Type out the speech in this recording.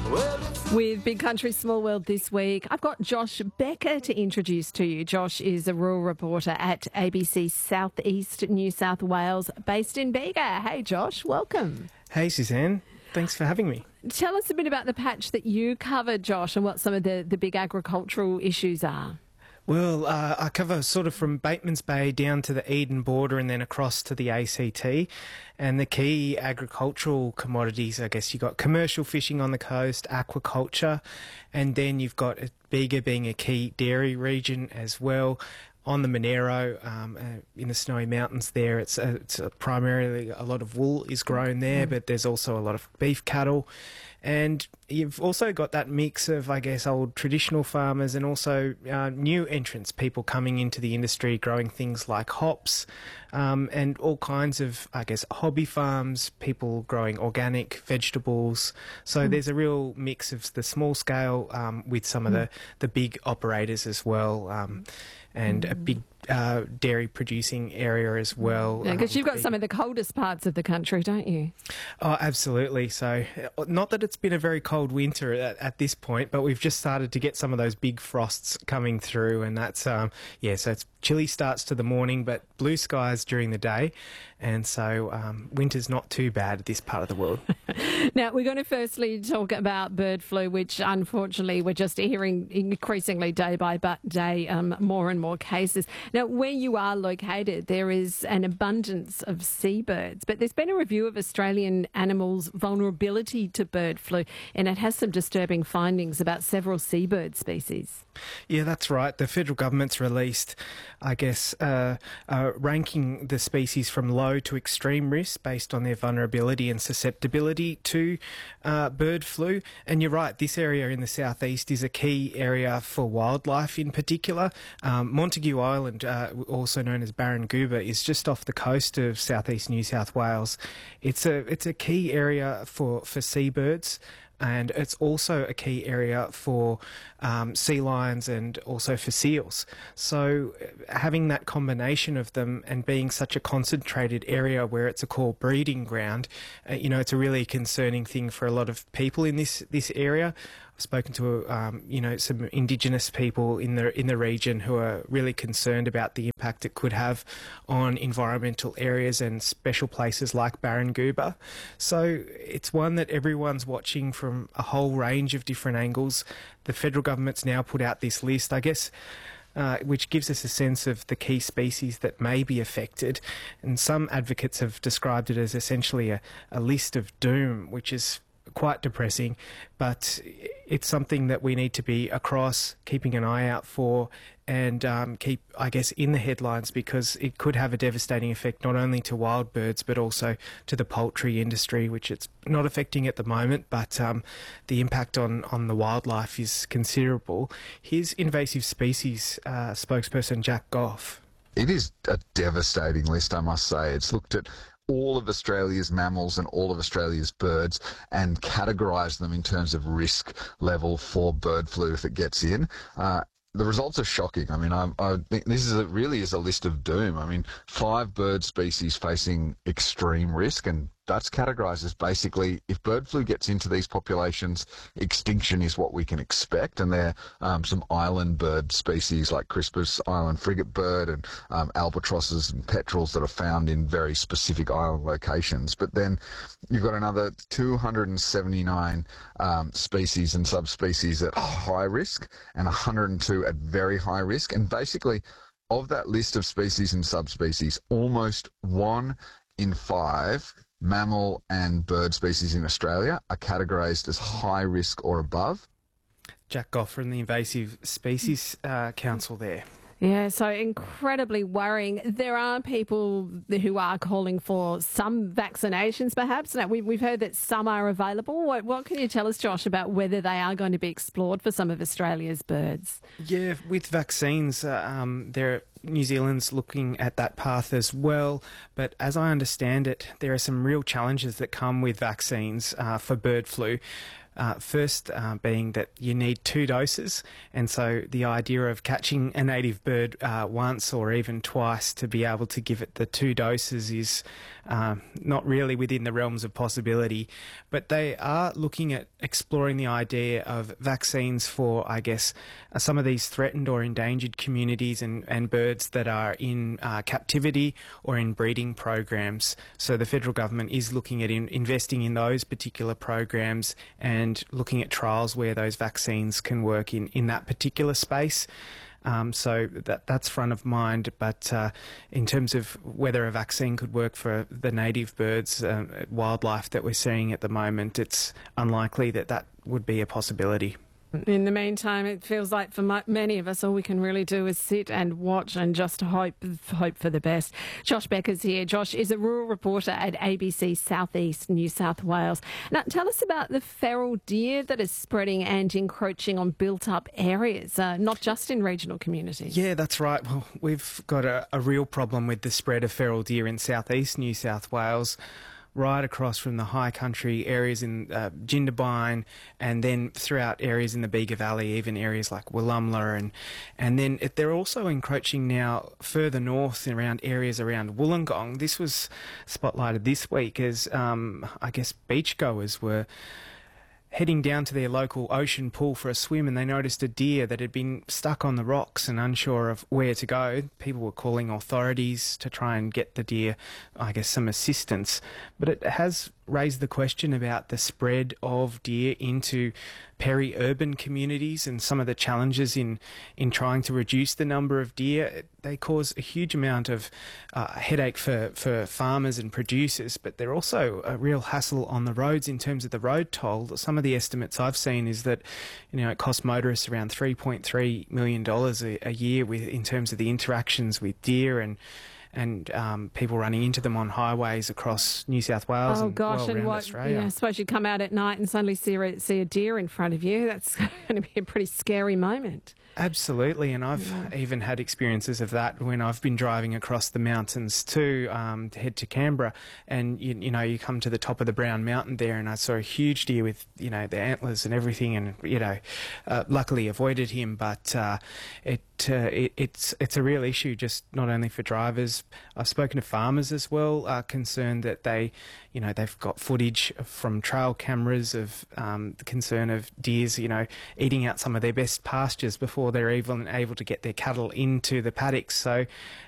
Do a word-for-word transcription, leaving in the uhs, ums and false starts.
With Big Country Small World this week, I've got Josh Becker to introduce to you. Josh is a rural reporter at A B C South East New South Wales, based in Bega. Hey Josh, welcome. Hey Suzanne, thanks for having me. Tell us a bit about the patch that you covered, Josh, and what some of the, the big agricultural issues are. Well, uh, I cover sort of from Batemans Bay down to the Eden border and then across to the A C T. And the key agricultural commodities, I guess you've got commercial fishing on the coast, aquaculture, and then you've got Bega being a key dairy region as well. On the Monero, um, uh, in the Snowy Mountains there, it's, uh, it's uh, primarily a lot of wool is grown there, mm. but there's also a lot of beef cattle. And you've also got that mix of, I guess, old traditional farmers and also uh, new entrants, people coming into the industry, growing things like hops um, and all kinds of, I guess, hobby farms, people growing organic vegetables. So mm. there's a real mix of the small scale um, with some of mm. the, the big operators as well. Um, and mm. a big uh, dairy producing area as well. Yeah, because um, you've got some of the coldest parts of the country, don't you? Oh, absolutely. So not that it's been a very cold winter at, at this point, but we've just started to get some of those big frosts coming through, and that's, um, yeah, so it's chilly starts to the morning, but blue skies during the day. And so um, winter's not too bad at this part of the world. Now, we're going to firstly talk about bird flu, which unfortunately we're just hearing increasingly day by day um, more and more cases. Now, where you are located, there is an abundance of seabirds, but there's been a review of Australian animals' vulnerability to bird flu, and it has some disturbing findings about several seabird species. Yeah, that's right. The federal government's released, I guess, uh, uh, ranking the species from low to extreme risk based on their vulnerability and susceptibility to uh, bird flu. And you're right, this area in the southeast is a key area for wildlife in particular. Um, Montague Island, uh, also known as Barangouba, is just off the coast of southeast New South Wales. It's a it's a key area for, for seabirds. And it's also a key area for um, sea lions and also for seals. So having that combination of them and being such a concentrated area where it's a core breeding ground, uh, you know, it's a really concerning thing for a lot of people in this this area. I've spoken to, um, you know, some Indigenous people in the in the region who are really concerned about the impact it could have on environmental areas and special places like Barangouba. So it's one that everyone's watching from a whole range of different angles. The federal government's now put out this list, I guess, Uh, which gives us a sense of the key species that may be affected. And some advocates have described it as essentially a, a list of doom, which is quite depressing, but it's something that we need to be across, keeping an eye out for, and um, keep, I guess, in the headlines, because it could have a devastating effect not only to wild birds but also to the poultry industry, which it's not affecting at the moment, but um, the impact on, on the wildlife is considerable. Here's invasive species uh, spokesperson Jack Goff. It is a devastating list, I must say. It's looked at all of Australia's mammals and all of Australia's birds and categorised them in terms of risk level for bird flu if it gets in. Uh, the results are shocking. I mean, I, I think this is a, really is a list of doom. I mean, five bird species facing extreme risk, and that's categorised as basically, if bird flu gets into these populations, extinction is what we can expect. And there are um, some island bird species like Crispus island frigate bird and um, albatrosses and petrels that are found in very specific island locations. But then you've got another two hundred seventy-nine um, species and subspecies at high risk and one hundred two at very high risk. And basically, of that list of species and subspecies, almost one in five mammal and bird species in Australia are categorised as high risk or above. Jack Goff from the Invasive Species uh, Council there. Yeah, so incredibly worrying. There are people who are calling for some vaccinations, perhaps. Now, we, we've heard that some are available. What, what can you tell us, Josh, about whether they are going to be explored for some of Australia's birds? Yeah, with vaccines, uh, um, there New Zealand's looking at that path as well. But as I understand it, there are some real challenges that come with vaccines uh, for bird flu. Uh, first uh, being that you need two doses, and so the idea of catching a native bird uh, once or even twice to be able to give it the two doses is um, not really within the realms of possibility. But they are looking at exploring the idea of vaccines for, I guess, uh, some of these threatened or endangered communities and, and birds that are in uh, captivity or in breeding programs. So the federal government is looking at in, investing in those particular programs and looking at trials where those vaccines can work in, in that particular space. Um, so that that's front of mind. But uh, in terms of whether a vaccine could work for the native birds, uh, wildlife that we're seeing at the moment, it's unlikely that that would be a possibility. In the meantime, it feels like for m- many of us, all we can really do is sit and watch and just hope hope for the best. Josh Becker's here. Josh is a rural reporter at A B C Southeast New South Wales. Now, tell us about the feral deer that is spreading and encroaching on built-up areas, uh, not just in regional communities. Yeah, that's right. Well, we've got a, a real problem with the spread of feral deer in southeast New South Wales, right across from the high country areas in uh, Jindabyne, and then throughout areas in the Bega Valley, even areas like Wollumla, and and then it, they're also encroaching now further north around areas around Wollongong. This was spotlighted this week as um, I guess beachgoers were heading down to their local ocean pool for a swim, and they noticed a deer that had been stuck on the rocks and unsure of where to go. People were calling authorities to try and get the deer, I guess, some assistance. But it has raised the question about the spread of deer into peri-urban communities and some of the challenges in, in trying to reduce the number of deer. They cause a huge amount of uh, headache for, for farmers and producers, but they're also a real hassle on the roads in terms of the road toll. Some of the estimates I've seen is that, you know, it costs motorists around three point three million dollars a, a year with in terms of the interactions with deer and and um, people running into them on highways across New South Wales oh, and gosh, well and around what, Australia. Yeah, I suppose you come out at night and suddenly see a, see a deer in front of you. That's going to be a pretty scary moment. Absolutely, and I've Yeah. even had experiences of that when I've been driving across the mountains too, um, to head to Canberra, and you, you know you come to the top of the Brown Mountain there, and I saw a huge deer with you know the antlers and everything, and you know, uh, luckily avoided him, but uh, it, uh, it it's it's a real issue, just not only for drivers. I've spoken to farmers as well, uh, concerned that they, you know, they've got footage from trail cameras of um, the concern of deers, you know, eating out some of their best pastures before they're even able to get their cattle into the paddocks. So